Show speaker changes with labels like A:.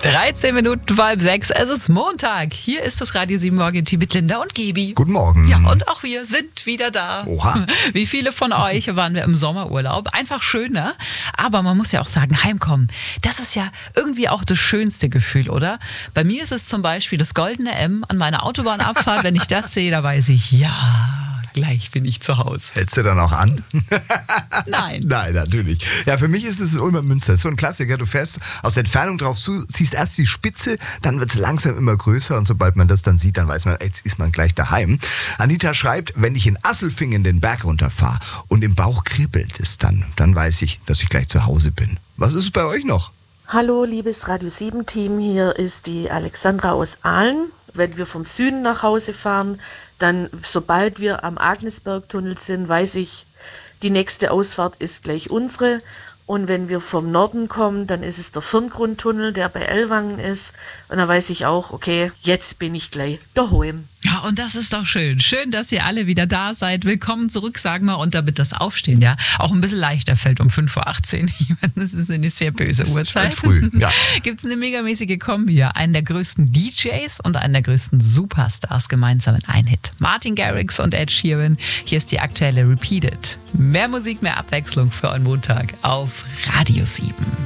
A: 13 Minuten vor 6. Es ist Montag. Hier ist das Radio 7 Morgen-Team mit Linda und Gibi.
B: Guten Morgen.
A: Ja, und auch wir sind wieder da.
B: Oha.
A: Wie viele von euch waren wir im Sommerurlaub? Einfach schön, ne? Aber man muss ja auch sagen, heimkommen, das ist ja irgendwie auch das schönste Gefühl, oder? Bei mir ist es zum Beispiel das goldene M an meiner Autobahnabfahrt. Wenn ich das sehe, da weiß ich, ja, gleich bin ich zu Hause.
B: Hältst du dann auch an?
A: Nein.
B: Nein, natürlich. Ja, für mich ist es Ulmer Münster. So ein Klassiker. Du fährst aus der Entfernung drauf zu, siehst erst die Spitze, dann wird es langsam immer größer und sobald man das dann sieht, dann weiß man, jetzt ist man gleich daheim. Anita schreibt, wenn ich in Asselfingen den Berg runterfahre und im Bauch kribbelt es dann weiß ich, dass ich gleich zu Hause bin. Was ist es bei euch noch?
C: Hallo, liebes Radio 7 Team, hier ist die Alexandra aus Aalen. Wenn wir vom Süden nach Hause fahren, dann, sobald wir am Agnesbergtunnel sind, weiß ich, die nächste Ausfahrt ist gleich unsere. Und wenn wir vom Norden kommen, dann ist es der Firngrundtunnel, der bei Ellwangen ist. Und da weiß ich auch, okay, jetzt bin ich gleich daheim.
A: Ja, und das ist doch schön. Schön, dass ihr alle wieder da seid. Willkommen zurück, sagen wir, und damit das Aufstehen ja auch ein bisschen leichter fällt um 5.18 Uhr. Das ist eine sehr böse Uhrzeit.
B: Früh, ja.
A: Gibt es eine megamäßige Kombi hier. Einen der größten DJs und einen der größten Superstars gemeinsam in ein Hit. Martin Garrix und Ed Sheeran. Hier ist die aktuelle Repeated. Mehr Musik, mehr Abwechslung für euren Montag auf Radio 7.